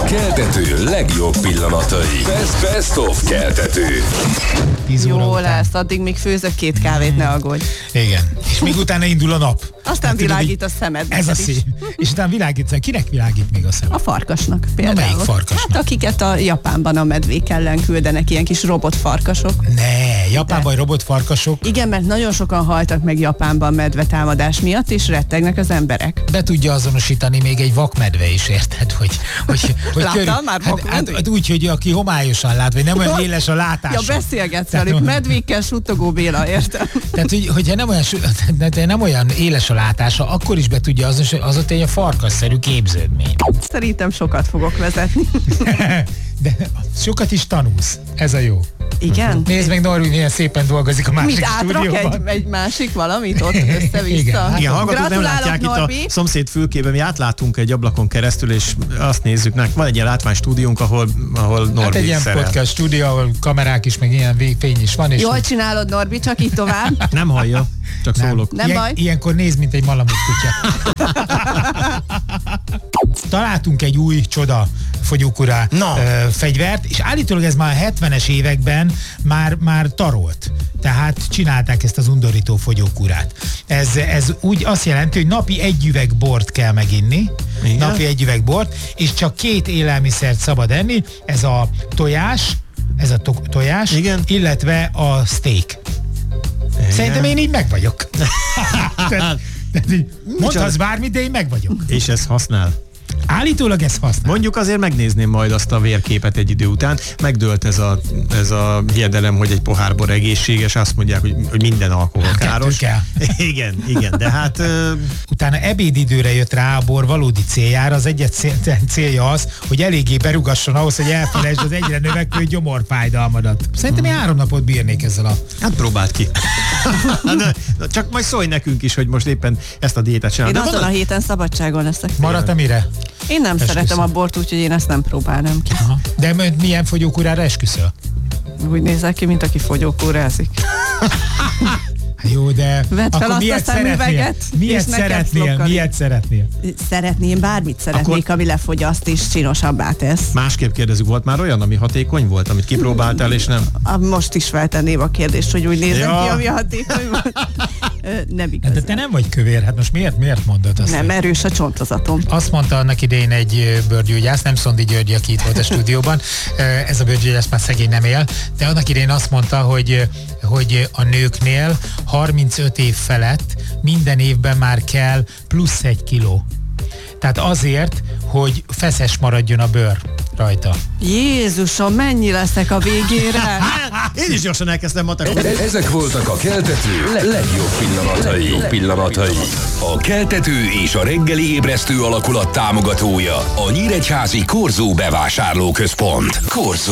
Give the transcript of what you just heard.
Keltető legjobb pillanatai. Best of Keltető. Jó lesz, addig még főzök 2 kávét, ne aggódj. Igen. És még utána indul a nap. Aztán világít a szemed. Ez a szép. És utána világít, kinek világít még a szemed? A farkasnak például. Na, melyik farkasnak? Hát akiket a Japánban a medvék ellen küldenek, ilyen kis robotfarkasok. Ne, Japánban robotfarkasok. Igen, mert nagyon sokan haltak meg Japánban medvetámadás miatt, és rettegnek az emberek. Be tudja azonosítani még egy vakmedve is, érted? Hogy láttál már vakmedvét? Hát úgy, hogy aki homályosan lát, vagy nem olyan éles a látása. Ja, beszélgetsz velük, medvékkel suttogó Béla, értem. Tehát, hogyha nem olyan éles a látása, akkor is be tudja az ott egy farkasszerű képződmény. Szerintem sokat fogok vezetni. De sokat is tanulsz. Ez a jó. Igen? Nézd meg, Norbi, milyen szépen dolgozik a másik stúdióban. Átrak egy másik valamit ott össze-vissza? Igen, hallgatók nem látják Norbi. itt a szomszéd fülkében, mi átlátunk egy ablakon keresztül, és azt nézzük, van egy ilyen látványstúdiónk, ahol Norbi hát egy ilyen szerel. podcast stúdió, ahol kamerák is, meg ilyen végfény is van. És jól csinálod, Norbi, csak így tovább. Nem hallja, csak szólok. Nem baj. Ilyenkor néz, mint egy malamut kutya. Találtunk egy új csoda fogyókúra fegyvert, és állítólag ez már a 70-es években már tarolt. Tehát csinálták ezt az undorító fogyókúrát. Ez úgy azt jelenti, hogy napi 1 üveg bort kell meginni, igen? Napi 1 üveg bort, és csak 2 élelmiszert szabad enni, ez a tojás, igen? Illetve a steak. Igen. Szerintem én így meg vagyok. Mondhatsz bármit, de én meg vagyok. És ez használ? Állítólag ez használ. Mondjuk azért megnézném majd azt a vérképet egy idő után. Megdőlt ez a hiedelem, hogy egy pohár bor egészséges, azt mondják, hogy minden alkohol káros. Kell. Igen, de hát... Utána ebédidőre jött rá a bor valódi céljára, az célja az, hogy eléggé berugasson ahhoz, hogy elfelejtsd az egyre növekvő gyomorfájdalmadat. Szerintem én 3 napot bírnék ezzel a... Hát próbáld ki. Csak majd szólj nekünk is, hogy most éppen ezt a diétát csinálod. Én azon a héten szabadságon leszek. Maradt mire? Én nem szeretem a bort, úgyhogy én ezt nem próbálnám ki. Aha. De milyen fogyókúrára esküszöl? Úgy nézel ki, mint aki fogyókúrázik. Jó, de vedd fel akkor azt a szemüveget, miért szeretnél? Szeretném, bármit szeretnék, akkor... ami lefogyaszt és csinosabbá tesz. Másképp kérdezzük, volt már olyan, ami hatékony volt, amit kipróbáltál és nem? Most is feltenném a kérdést, hogy úgy nézem ki, ami hatékony volt. Nem igaz. De te nem vagy kövér, hát most miért mondod azt? Nem, erős a csontozatom. Azt mondta annak idején egy bőrgyógyász, nem Szondi György, aki itt volt a stúdióban, ez a bőrgyógyász már szegény nem él, de annak idején azt mondta, hogy a nőknél 35 év felett minden évben már kell plusz 1 kiló. Tehát azért, hogy feszes maradjon a bőr rajta. Jézusom, mennyi leszek a végére? Én is gyorsan elkezdtem matekozni. Ezek voltak a Keltető legjobb pillanatai. A Keltető és a reggeli ébresztő alakulat támogatója a Nyíregyházi Korzó bevásárlóközpont. Korzó.